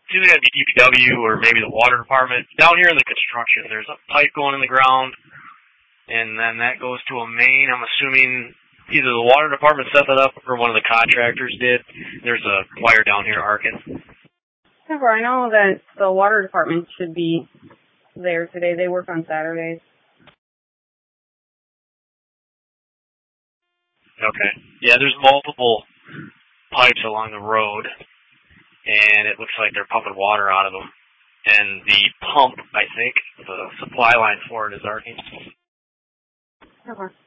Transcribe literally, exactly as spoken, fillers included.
it's either going to be D P W or maybe the water department. Down here in the construction, there's a pipe going in the ground, and then that goes to a main. I'm assuming either the water department set that up or one of the contractors did. There's a wire down here arcing. However, I know that the water department should be there today. They work on Saturdays. Okay. Yeah, there's multiple pipes along the road, and it looks like they're pumping water out of them. And the pump, I think, the supply line for it is arcing. Okay.